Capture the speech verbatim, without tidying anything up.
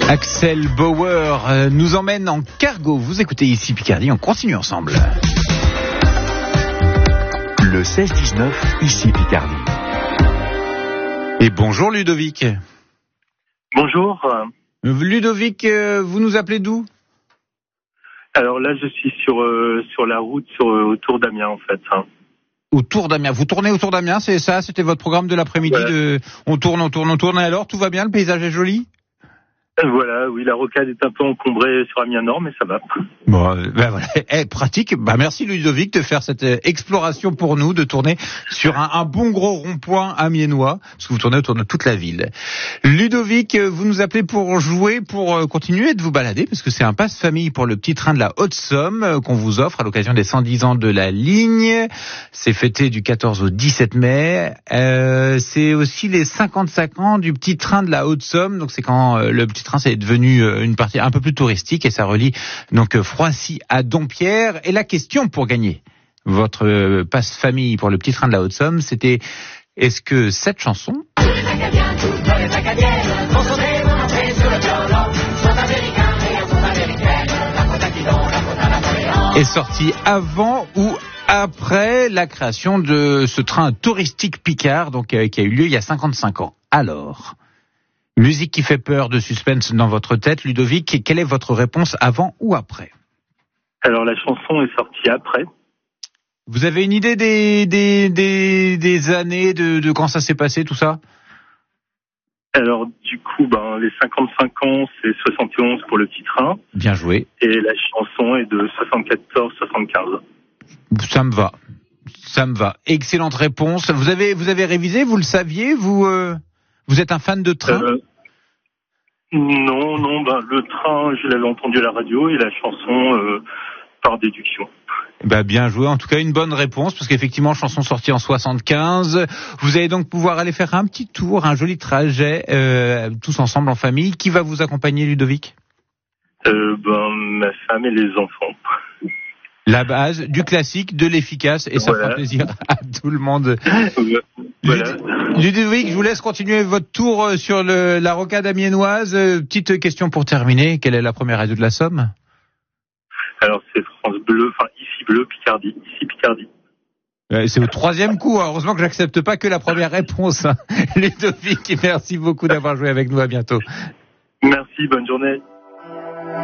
Axel Bauer euh, nous emmène en cargo. Vous écoutez ici Picardie, on continue ensemble. Le seize dix-neuf, ici Picardie. Et bonjour Ludovic. Bonjour. Ludovic, euh, vous nous appelez d'où ? Alors là, je suis sur euh, sur la route sur, euh, autour d'Amiens en fait. Hein. Autour d'Amiens. Vous tournez autour d'Amiens, c'est ça ? C'était votre programme de l'après-midi Voilà. de... On tourne, on tourne, on tourne. Et alors, tout va bien ? Le paysage est joli ? Voilà, oui, la rocade est un peu encombrée sur Amiens Nord, mais ça va. Bon, ben voilà, eh, pratique. Bah merci Ludovic de faire cette euh, exploration pour nous, de tourner sur un, un bon gros rond-point amiénois, parce que vous tournez autour de toute la ville. Ludovic, vous nous appelez pour jouer, pour euh, continuer de vous balader, parce que c'est un passe-famille pour le petit train de la Haute-Somme euh, qu'on vous offre à l'occasion des cent dix ans de la ligne. C'est fêté du quatorze au dix-sept mai. Euh, c'est aussi les cinquante-cinq ans du petit train de la Haute-Somme, donc c'est quand euh, le petit train c'est devenu euh, une partie un peu plus touristique et ça relie donc Froissy à Dompierre. Et la question pour gagner votre passe-famille pour le petit train de la Haute-Somme, c'était est-ce que cette chanson est sortie avant ou après la création de ce train touristique Picard, donc euh, qui a eu lieu il y a cinquante-cinq ans. Alors, musique qui fait peur, de suspense dans votre tête, Ludovic, quelle est votre réponse avant ou après ? Alors la chanson est sortie après. Vous avez une idée des des des, des années de, de quand ça s'est passé tout ça ? Alors du coup, ben les cinquante-cinq ans, c'est soixante et onze pour le petit train. Bien joué. Et la chanson est de soixante-quatorze soixante-quinze. Ça me va. Ça me va. Excellente réponse. Vous avez vous avez révisé, vous le saviez, vous euh, vous êtes un fan de train ? euh, Non, non, ben le train, je l'avais entendu à la radio et la chanson euh, par déduction. Bah bien joué, en tout cas une bonne réponse, parce qu'effectivement, chanson sortie en soixante-quinze. Vous allez donc pouvoir aller faire un petit tour, un joli trajet, euh, tous ensemble en famille. Qui va vous accompagner, Ludovic ? euh, Ben ma femme et les enfants. La base, du classique, de l'efficace, et ça Voilà. fera plaisir à tout le monde. Voilà. Ludovic, je vous laisse continuer votre tour sur le, la rocade amiénoise. Euh, Petite question pour terminer, quelle est la première radio de la Somme ? Alors c'est France Bleu, enfin ici Bleu, Picardie, ici Picardie. Euh, C'est au troisième coup, heureusement que j'accepte pas que la première réponse. Hein. Ludovic, merci beaucoup d'avoir joué avec nous, à bientôt. Merci, bonne journée.